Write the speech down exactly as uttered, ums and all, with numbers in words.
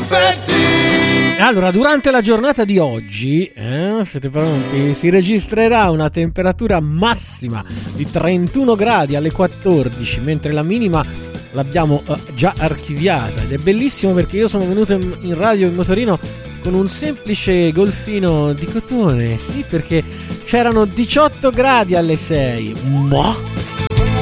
confetti. Allora, durante la giornata di oggi, eh, siete pronti? Si registrerà una temperatura massima di trentuno gradi alle quattordici, mentre la minima l'abbiamo eh, già archiviata. Ed è bellissimo perché io sono venuto in, in radio in motorino con un semplice golfino di cotone. Sì, perché c'erano diciotto gradi alle sei. Ma